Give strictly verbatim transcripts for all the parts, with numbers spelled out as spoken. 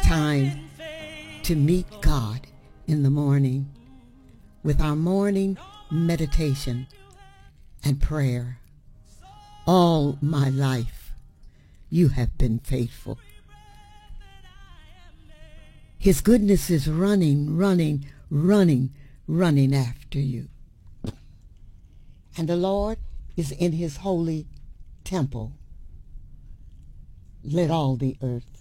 time to meet God in the morning with our morning meditation and prayer. All my life you have been faithful. His goodness is running, running, running, running after you. And the Lord is in his holy temple. Let all the earth.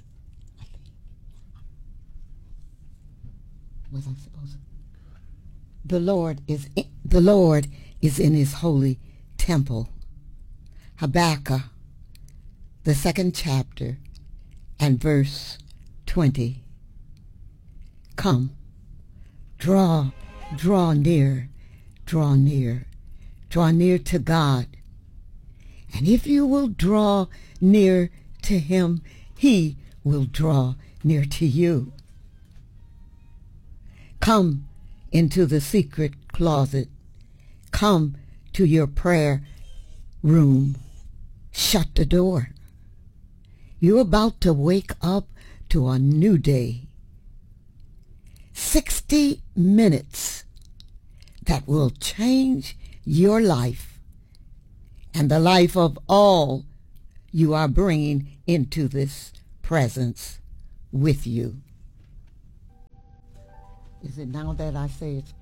Was I supposed to? The Lord is in, the Lord is in his holy temple. Habakkuk, the second chapter, and verse twenty. Come, draw, draw near, draw near, draw near to God. And if you will draw near to him, he will draw near to you. Come into the secret closet. Come to your prayer room. Shut the door. You're about to wake up to a new day. Sixty minutes that will change your life and the life of all you are bringing into this presence with you. Is it now that I say it's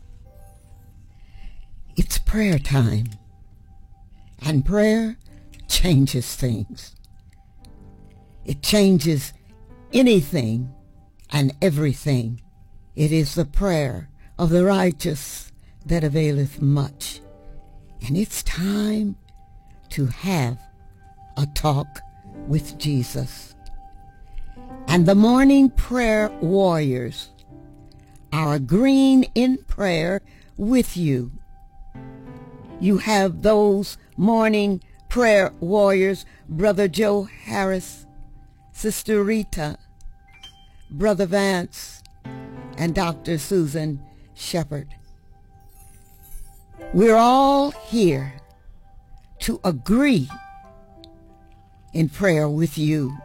it's prayer time, and prayer changes things. It changes anything and everything. It is the prayer of the righteous that availeth much. And it's time to have a talk with Jesus. And the morning prayer warriors are agreeing in prayer with you. You have those morning prayer warriors, Brother Joe Harris, Sister Rita, Brother Vance, and Doctor Susan Shepherd. We're all here to agree in prayer with you.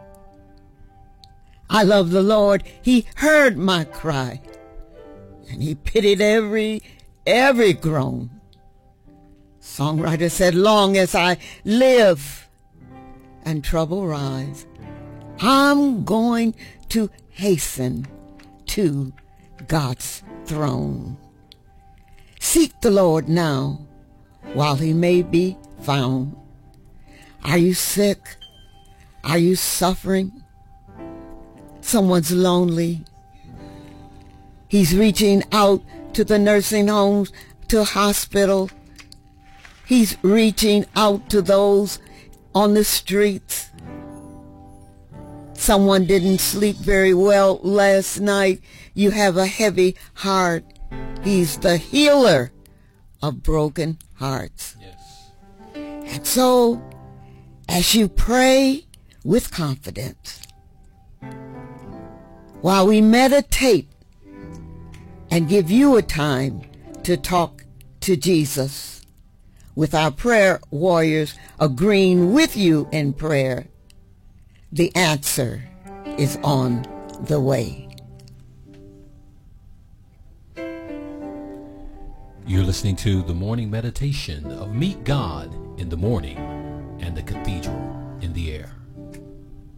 I love the Lord. He heard my cry, and he pitied every, every groan. Songwriter said, long as I live and trouble rise, I'm going to hasten to God's throne. Seek the Lord now while he may be found. Are you sick? Are you suffering? Someone's lonely. He's reaching out to the nursing homes, to hospital. He's reaching out to those on the streets. Someone didn't sleep very well last night. You have a heavy heart. He's the healer of broken hearts. Yes. And so, as you pray with confidence, while we meditate and give you a time to talk to Jesus, with our prayer warriors agreeing with you in prayer, the answer is on the way. You're listening to the morning meditation of Meet God in the Morning and the Cathedral in the Air.